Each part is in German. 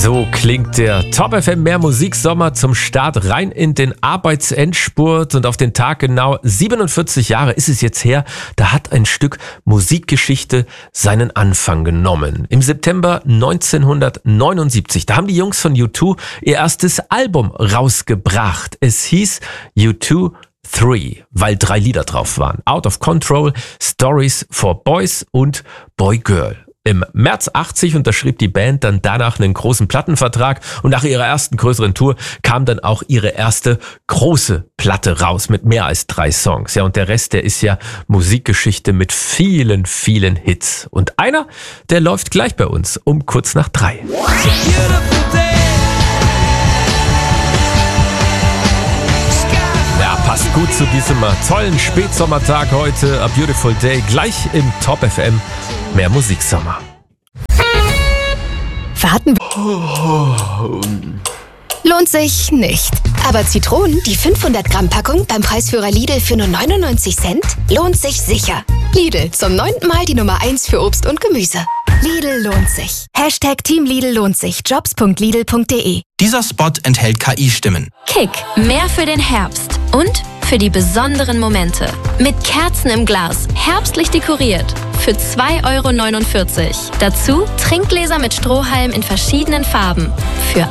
So klingt der Top FM Mehr Musiksommer zum Start rein in den Arbeitsendspurt und auf den Tag genau 47 Jahre ist es jetzt her, da hat ein Stück Musikgeschichte seinen Anfang genommen. Im September 1979, da haben die Jungs von U2 ihr erstes Album rausgebracht. Es hieß U2 3, weil 3 Lieder drauf waren. Out of Control, Stories for Boys und Boy Girl. Im März 80 unterschrieb die Band dann danach einen großen Plattenvertrag und nach ihrer ersten größeren Tour kam dann auch ihre erste große Platte raus mit mehr als 3 Songs. Ja, und der Rest, der ist ja Musikgeschichte mit vielen, vielen Hits. Und einer, der läuft gleich bei uns um kurz nach 3. Ja, passt gut zu diesem tollen Spätsommertag heute. A Beautiful Day, gleich im Top FM. Mehr Musiksommer. Warten. Lohnt sich nicht. Aber Zitronen, die 500 Gramm Packung beim Preisführer Lidl für nur 99 Cent, lohnt sich sicher. Lidl, zum 9. Mal die Nummer 1 für Obst und Gemüse. Lidl lohnt sich. Hashtag Team Lidl lohnt sich. Jobs.lidl.de. Dieser Spot enthält KI-Stimmen. Kick, mehr für den Herbst und für die besonderen Momente. Mit Kerzen im Glas, herbstlich dekoriert. Für 2,49 €. Dazu Trinkgläser mit Strohhalm in verschiedenen Farben. Für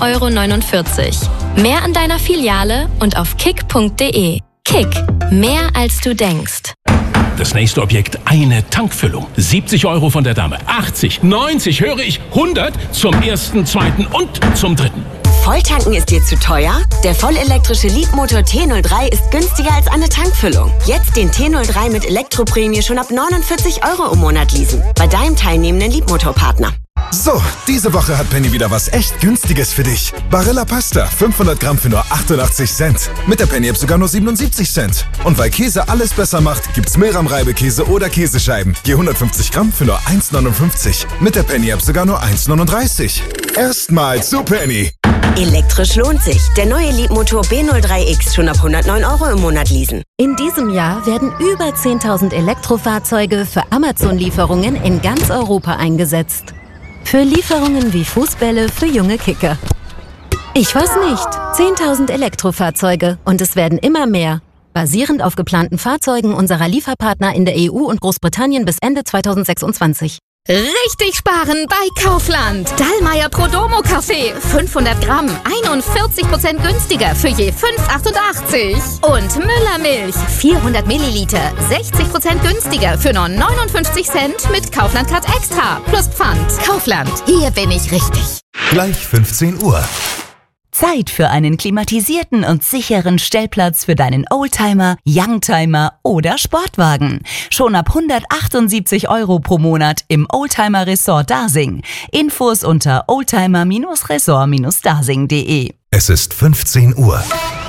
1,49 €. Mehr an deiner Filiale und auf kick.de. Kick, mehr als du denkst. Das nächste Objekt, eine Tankfüllung. 70 € von der Dame, 80, 90, höre ich, 100 zum ersten, zweiten und zum dritten. Volltanken ist dir zu teuer? Der vollelektrische Leapmotor T03 ist günstiger als eine Tankfüllung. Jetzt den T03 mit Elektroprämie schon ab 49 € im Monat leasen. Bei deinem teilnehmenden Leapmotor-Partner. So, diese Woche hat Penny wieder was echt Günstiges für dich. Barilla Pasta, 500 Gramm für nur 88 Cent. Mit der Penny-App sogar nur 77 Cent. Und weil Käse alles besser macht, gibt's Meram-Reibekäse oder Käsescheiben. Je 150 Gramm für nur 1,59. Mit der Penny-App sogar nur 1,39. Erstmal zu Penny. Elektrisch lohnt sich. Der neue Leapmotor B03X schon ab 109 € im Monat leasen. In diesem Jahr werden über 10.000 Elektrofahrzeuge für Amazon-Lieferungen in ganz Europa eingesetzt. Für Lieferungen wie Fußbälle für junge Kicker. Ich weiß nicht. 10.000 Elektrofahrzeuge und es werden immer mehr. Basierend auf geplanten Fahrzeugen unserer Lieferpartner in der EU und Großbritannien bis Ende 2026. Richtig sparen bei Kaufland. Dallmayr Prodomo Kaffee. 500 Gramm, 41% günstiger für je 5,88. Und Müllermilch. 400 Milliliter, 60% günstiger für nur 59 Cent mit Kaufland Card Extra. Plus Pfand. Kaufland, hier bin ich richtig. Gleich 15 Uhr. Zeit für einen klimatisierten und sicheren Stellplatz für deinen Oldtimer, Youngtimer oder Sportwagen. Schon ab 178 € pro Monat im Oldtimer Resort Dasing. Infos unter oldtimer-resort-dasing.de. Es ist 15 Uhr.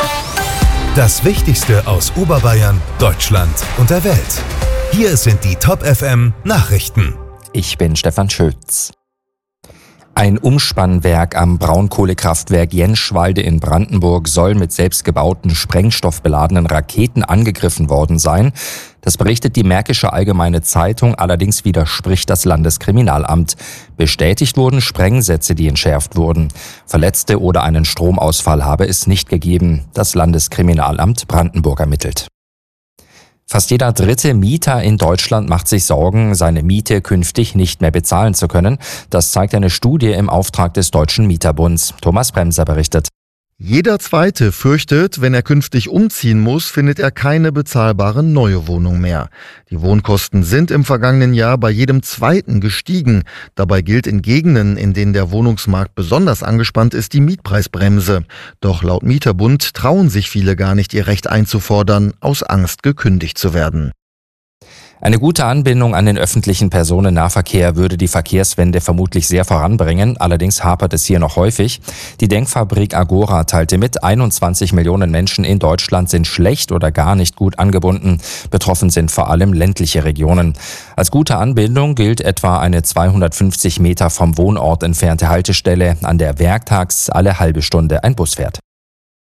Das Wichtigste aus Oberbayern, Deutschland und der Welt. Hier sind die Top FM Nachrichten. Ich bin Stefan Schütz. Ein Umspannwerk am Braunkohlekraftwerk Jenschwalde in Brandenburg soll mit selbstgebauten sprengstoffbeladenen Raketen angegriffen worden sein. Das berichtet die Märkische Allgemeine Zeitung, allerdings widerspricht das Landeskriminalamt. Bestätigt wurden Sprengsätze, die entschärft wurden. Verletzte oder einen Stromausfall habe es nicht gegeben. Das Landeskriminalamt Brandenburg ermittelt. Fast jeder dritte Mieter in Deutschland macht sich Sorgen, seine Miete künftig nicht mehr bezahlen zu können. Das zeigt eine Studie im Auftrag des Deutschen Mieterbunds. Thomas Bremser berichtet. Jeder Zweite fürchtet, wenn er künftig umziehen muss, findet er keine bezahlbare neue Wohnung mehr. Die Wohnkosten sind im vergangenen Jahr bei jedem Zweiten gestiegen. Dabei gilt in Gegenden, in denen der Wohnungsmarkt besonders angespannt ist, die Mietpreisbremse. Doch laut Mieterbund trauen sich viele gar nicht, ihr Recht einzufordern, aus Angst gekündigt zu werden. Eine gute Anbindung an den öffentlichen Personennahverkehr würde die Verkehrswende vermutlich sehr voranbringen. Allerdings hapert es hier noch häufig. Die Denkfabrik Agora teilte mit, 21 Millionen Menschen in Deutschland sind schlecht oder gar nicht gut angebunden. Betroffen sind vor allem ländliche Regionen. Als gute Anbindung gilt etwa eine 250 Meter vom Wohnort entfernte Haltestelle, an der werktags alle halbe Stunde ein Bus fährt.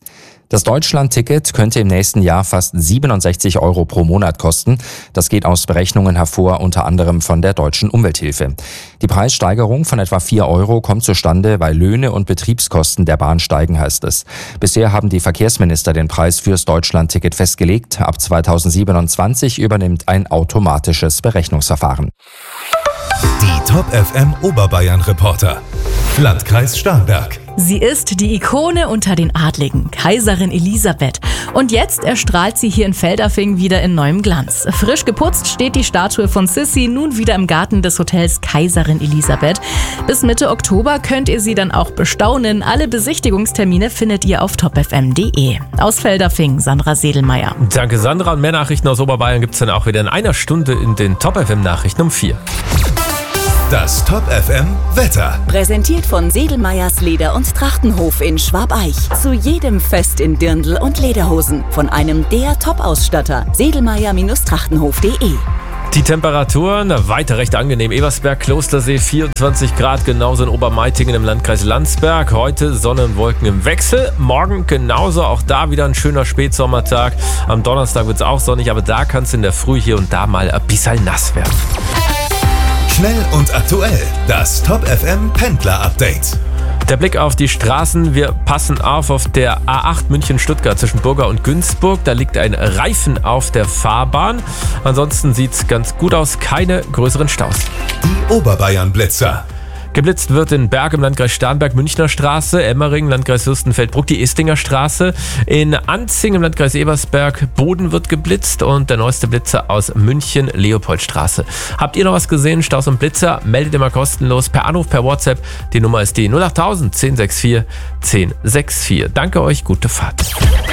Das Deutschland-Ticket könnte im nächsten Jahr fast 67 € pro Monat kosten. Das geht aus Berechnungen hervor, unter anderem von der Deutschen Umwelthilfe. Die Preissteigerung von etwa 4 € kommt zustande, weil Löhne und Betriebskosten der Bahn steigen, heißt es. Bisher haben die Verkehrsminister den Preis fürs Deutschland-Ticket festgelegt. Ab 2027 übernimmt ein automatisches Berechnungsverfahren. Die Top FM Oberbayern Reporter. Landkreis Starnberg. Sie ist die Ikone unter den Adligen, Kaiserin Elisabeth. Und jetzt erstrahlt sie hier in Feldafing wieder in neuem Glanz. Frisch geputzt steht die Statue von Sissi nun wieder im Garten des Hotels Kaiserin Elisabeth. Bis Mitte Oktober könnt ihr sie dann auch bestaunen. Alle Besichtigungstermine findet ihr auf topfm.de. Aus Feldafing, Sandra Sedelmeier. Danke, Sandra. Und mehr Nachrichten aus Oberbayern gibt es dann auch wieder in einer Stunde in den Top FM Nachrichten um 4. Das Top FM Wetter. Präsentiert von Sedelmeyers Leder- und Trachtenhof in Schwabeich. Zu jedem Fest in Dirndl und Lederhosen. Von einem der Top-Ausstatter. Sedelmeyer-Trachtenhof.de. Die Temperaturen weiter recht angenehm. Ebersberg, Klostersee 24 Grad, genauso in Obermeitingen im Landkreis Landsberg. Heute Sonne und Wolken im Wechsel. Morgen genauso, auch da wieder ein schöner Spätsommertag. Am Donnerstag wird es auch sonnig, aber da kann es in der Früh hier und da mal ein bisschen nass werden. Schnell und aktuell. Das Top FM Pendler Update. Der Blick auf die Straßen. Wir passen auf der A8 München-Stuttgart zwischen Burga und Günzburg. Da liegt ein Reifen auf der Fahrbahn. Ansonsten sieht es ganz gut aus. Keine größeren Staus. Die Oberbayern Blitzer. Geblitzt wird in Berg im Landkreis Starnberg, Münchner Straße, Emmering, Landkreis Fürstenfeldbruck, die Estinger Straße. In Anzing im Landkreis Ebersberg, Boden wird geblitzt und der neueste Blitzer aus München, Leopoldstraße. Habt ihr noch was gesehen? Staus und Blitzer? Meldet immer kostenlos per Anruf, per WhatsApp. Die Nummer ist die 08000 1064 1064. Danke euch, gute Fahrt.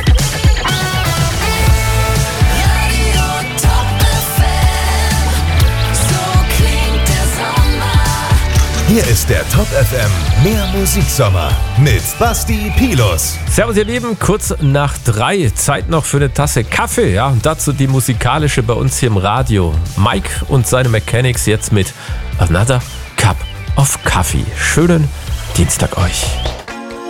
Hier ist der Top FM Mehr Musiksommer mit Basti Pilus. Servus ihr Lieben, kurz nach 3, Zeit noch für eine Tasse Kaffee, ja, und dazu die musikalische bei uns hier im Radio. Mike und seine Mechanics jetzt mit Another Cup of Coffee. Schönen Dienstag euch.